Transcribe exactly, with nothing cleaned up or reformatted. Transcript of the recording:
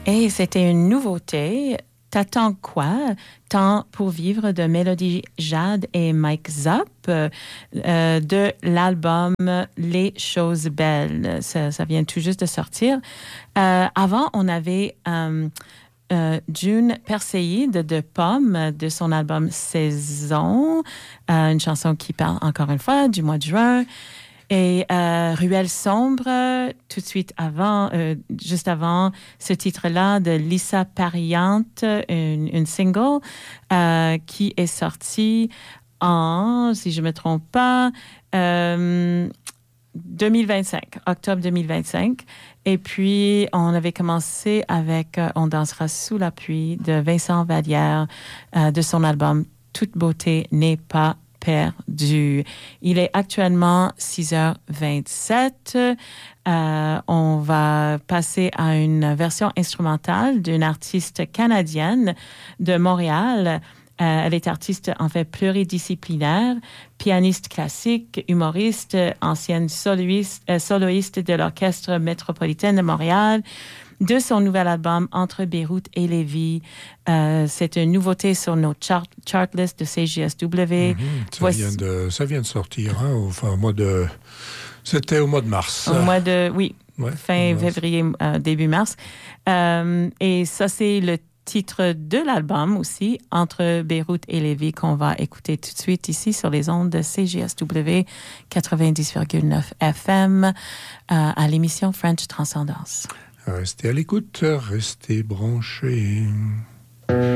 Et c'était une nouveauté. T'attends quoi? Temps pour vivre de Mélodie Jade et Mike Zapp euh, de l'album Les Choses Belles. Ça, ça vient tout juste de sortir. Euh, avant, on avait euh, euh, June Perséide de Pomme de son album Saison, euh, une chanson qui parle encore une fois du mois de juin. Et euh, Ruelle sombre, tout de suite avant, euh, juste avant ce titre-là de Lisa Pariante, une, une single euh, qui est sortie en, si je ne me trompe pas, euh, deux mille vingt-cinq, octobre deux mille vingt-cinq. Et puis, on avait commencé avec euh, On dansera sous la pluie de Vincent Vallière euh, de son album Toute beauté n'est pas perdu. Il est actuellement six heures vingt-sept. Euh, on va passer à une version instrumentale d'une artiste canadienne de Montréal. Euh, elle est artiste, en fait, pluridisciplinaire, pianiste classique, humoriste, ancienne soloiste, euh, soloiste de l'Orchestre métropolitain de Montréal. De son nouvel album Entre Beyrouth et Lévis. Euh, c'est une nouveauté sur nos chart, chart lists de C J S W. Mm-hmm. Ça, Voici... vient de, ça vient de sortir, hein, au, enfin, au mois de... C'était au mois de mars. Au mois de... Oui, ouais, fin février, euh, début mars. Euh, et ça, c'est le titre de l'album aussi, Entre Beyrouth et Lévis, qu'on va écouter tout de suite ici sur les ondes de C J S W quatre-vingt-dix virgule neuf F M euh, à l'émission French Transcendance. Restez à l'écoute, restez branchés.